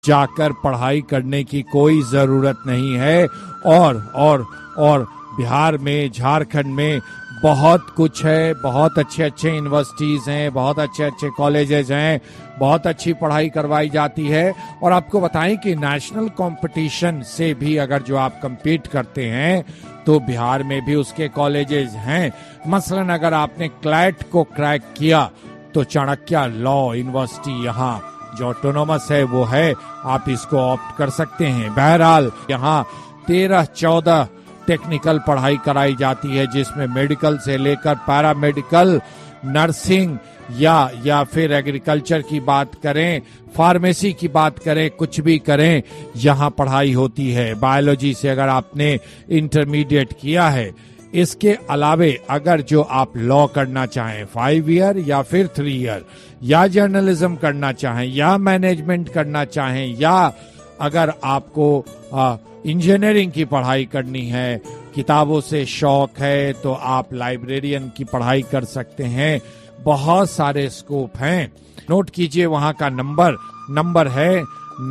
जाकर पढ़ाई करने की कोई जरूरत नहीं है। और बिहार में, झारखंड में बहुत कुछ है, बहुत अच्छे अच्छे यूनिवर्सिटीज हैं, बहुत अच्छे अच्छे कॉलेजेस हैं, बहुत अच्छी पढ़ाई करवाई जाती है। और आपको बताएं कि नेशनल कंपटीशन से भी अगर जो आप compete करते हैं तो बिहार में भी उसके कॉलेजेस हैं। मसलन अगर आपने क्लैट को क्रैक किया तो चाणक्य लॉ यूनिवर्सिटी यहाँ जो ऑटोनोमस है वो है, आप इसको ऑप्ट कर सकते हैं। बहरहाल यहाँ 13-14 टेक्निकल पढ़ाई कराई जाती है, जिसमें मेडिकल से लेकर पैरामेडिकल, नर्सिंग या फिर एग्रीकल्चर की बात करें, फार्मेसी की बात करें, कुछ भी करें, यहाँ पढ़ाई होती है। बायोलॉजी से अगर आपने इंटरमीडिएट किया है, इसके अलावे अगर जो आप लॉ करना चाहें 5 ईयर या फिर 3 ईयर, या जर्नलिज्म करना चाहें, या मैनेजमेंट करना चाहें, या अगर आपको इंजीनियरिंग की पढ़ाई करनी है, किताबों से शौक है, तो आप लाइब्रेरियन की पढ़ाई कर सकते हैं। बहुत सारे स्कोप हैं। नोट कीजिए वहां का नंबर है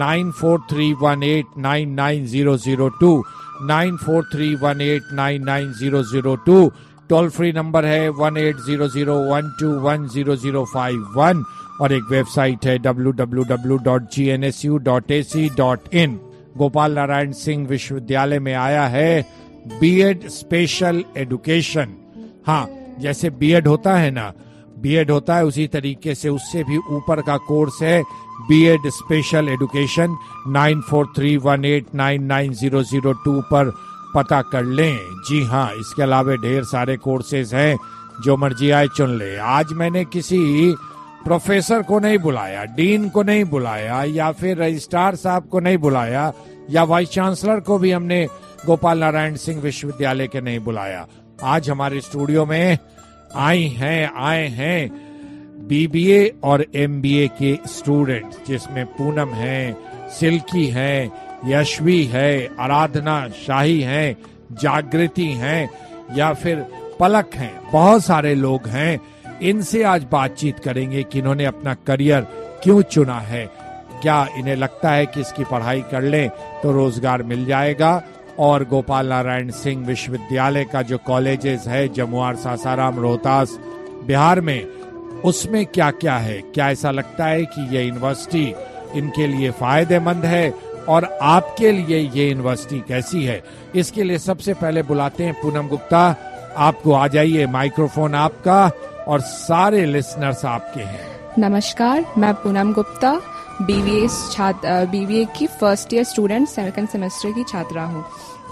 9431899002, 9431899002। टोल फ्री नंबर है 1800121005 और एक वेबसाइट है www.gnsu.ac.in। गोपाल नारायण सिंह विश्वविद्यालय में आया है बीएड स्पेशल एजुकेशन। हाँ, जैसे बीएड होता है ना, बीएड होता है उसी तरीके से उससे भी ऊपर का कोर्स है बीएड स्पेशल एजुकेशन। 9431899002 पर पता कर लें। जी हाँ, इसके अलावा ढेर सारे कोर्सेज हैं, जो मर्जी आए चुन ले। आज मैंने किसी प्रोफेसर को नहीं बुलाया, डीन को नहीं बुलाया, या फिर रजिस्ट्रार साहब को नहीं बुलाया, या वाइस चांसलर को भी हमने गोपाल नारायण सिंह विश्वविद्यालय के नहीं बुलाया। आज हमारे स्टूडियो में आए हैं बीबीए और एमबीए के स्टूडेंट, जिसमें पूनम है, सिल्की है, यशवी है, आराधना शाही है, जागृति हैं, या फिर पलक हैं। बहुत सारे लोग हैं। इनसे आज बातचीत करेंगे कि इन्होंने अपना करियर क्यों चुना है, क्या इन्हें लगता है कि इसकी पढ़ाई कर लें तो रोजगार मिल जाएगा, और गोपाल नारायण सिंह विश्वविद्यालय का जो कॉलेजेस है जमुआर, सासाराम, रोहतास बिहार में, उसमें क्या क्या है, क्या ऐसा लगता है कि ये यूनिवर्सिटी इनके लिए फायदेमंद है, और आपके लिए ये यूनिवर्सिटी कैसी है। इसके लिए सबसे पहले बुलाते हैं पूनम गुप्ता। आपको आ जाइए, माइक्रोफोन आपका और सारे लिसनर्स आपके हैं। नमस्कार, मैं पूनम गुप्ता बीबीए की first year student, second semester की छात्रा हूँ।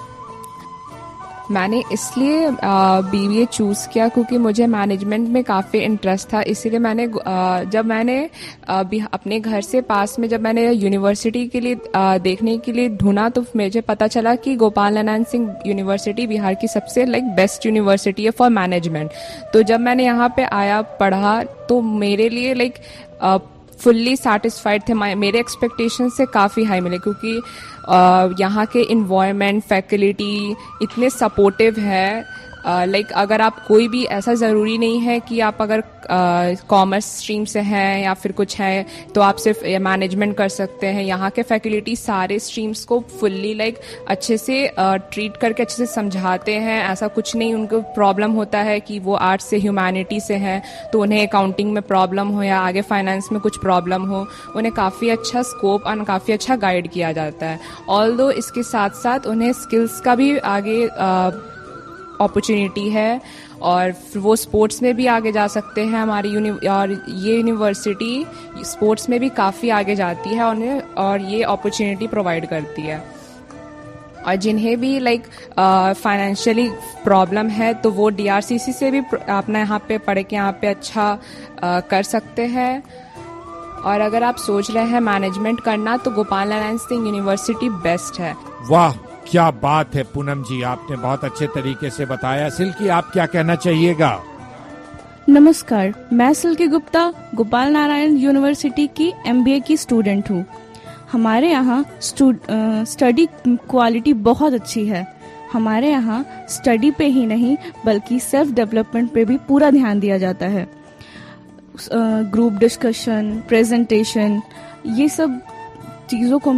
मैंने इसलिए बीबीए चूज़ किया क्योंकि मुझे मैनेजमेंट में काफ़ी इंटरेस्ट था। इसीलिए जब मैंने अपने घर से पास में जब मैंने यूनिवर्सिटी के लिए देखने के लिए ढूंढा, तो मुझे पता चला कि गोपाल नारायण सिंह यूनिवर्सिटी बिहार की सबसे बेस्ट यूनिवर्सिटी है फॉर मैनेजमेंट। तो जब मैंने यहाँ पे आया, पढ़ा, तो मेरे लिए फुल्ली सेटिस्फाइड थे। मेरे एक्सपेक्टेशन से काफ़ी हाई मिले, क्योंकि यहाँ के इन्वायरमेंट, फैकल्टी इतने सपोर्टिव है। अगर आप कोई भी, ऐसा ज़रूरी नहीं है कि आप अगर कॉमर्स स्ट्रीम से हैं या फिर कुछ है तो आप सिर्फ मैनेजमेंट कर सकते हैं। यहाँ के फैकल्टी सारे स्ट्रीम्स को फुल्ली अच्छे से ट्रीट करके अच्छे से समझाते हैं। ऐसा कुछ नहीं उनको प्रॉब्लम होता है कि वो आर्ट्स से ह्यूमैनिटी से हैं तो उन्हें अकाउंटिंग में प्रॉब्लम हो या आगे फाइनेंस में कुछ प्रॉब्लम हो, उन्हें काफ़ी अच्छा स्कोप और काफ़ी अच्छा गाइड किया जाता है। ऑल्दो इसके साथ साथ उन्हें स्किल्स का भी आगे अपॉर्चुनिटी है, और वो स्पोर्ट्स में भी आगे जा सकते हैं। हमारी और ये यूनिवर्सिटी स्पोर्ट्स में भी काफ़ी आगे जाती है उन्हें, और ये अपॉर्चुनिटी प्रोवाइड करती है। और जिन्हें भी फाइनेंशियली प्रॉब्लम है तो वो डीआरसीसी से भी अपना यहाँ पे पढ़ के यहाँ पे अच्छा कर सकते हैं। और अगर आप सोच रहे हैं मैनेजमेंट करना तो गोपाल नारायण सिंह यूनिवर्सिटी बेस्ट है। वाह, क्या बात है पूनम जी, आपने बहुत अच्छे तरीके से बताया। सिल्की, आप क्या कहना चाहिएगा? नमस्कार, मैं सिल्की गुप्ता गोपाल नारायण यूनिवर्सिटी की एमबीए की स्टूडेंट हूँ। हमारे यहाँ स्टडी क्वालिटी बहुत अच्छी है। हमारे यहाँ स्टडी पे ही नहीं बल्कि सेल्फ डेवलपमेंट पे भी पूरा ध्यान दिया जाता है। ग्रुप डिस्कशन, प्रेजेंटेशन, ये सब चीज़ों को